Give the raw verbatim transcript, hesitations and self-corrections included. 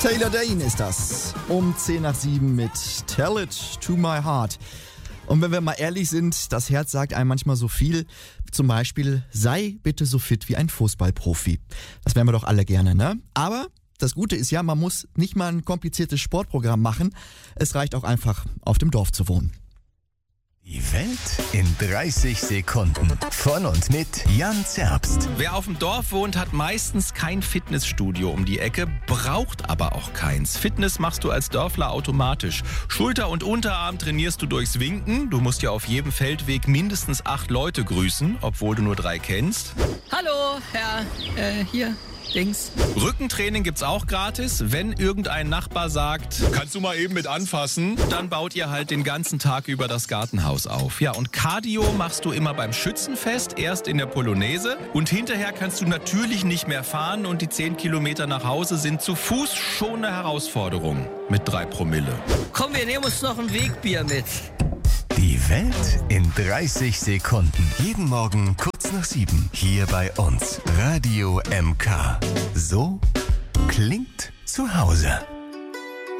Taylor Dayne ist das. Um zehn nach sieben mit Tell It to My Heart. Und wenn wir mal ehrlich sind, das Herz sagt einem manchmal so viel. Zum Beispiel, sei bitte so fit wie ein Fußballprofi. Das wären wir doch alle gerne, ne? Aber das Gute ist ja, man muss nicht mal ein kompliziertes Sportprogramm machen. Es reicht auch einfach, auf dem Dorf zu wohnen. Die Welt in dreißig Sekunden. Von und mit Jan Zerbst. Wer auf dem Dorf wohnt, hat meistens kein Fitnessstudio um die Ecke, braucht aber auch keins. Fitness machst du als Dörfler automatisch. Schulter- und Unterarm trainierst du durchs Winken. Du musst ja auf jedem Feldweg mindestens acht Leute grüßen, obwohl du nur drei kennst. Hallo, Herr, äh, hier, Dings. Rückentraining gibt's auch gratis. Wenn irgendein Nachbar sagt, kannst du mal eben mit anfassen, dann baut ihr halt den ganzen Tag über das Gartenhaus auf. Ja, und Cardio machst du immer beim Schützenfest, erst in der Polonaise. Und hinterher kannst du natürlich nicht mehr fahren und die zehn Kilometer nach Hause sind zu Fuß schon eine Herausforderung mit drei Promille. Komm, wir nehmen uns noch ein Wegbier mit. Die Welt in dreißig Sekunden. Jeden Morgen kurz nach sieben. Hier bei uns. Radio M K. So klingt zu Hause.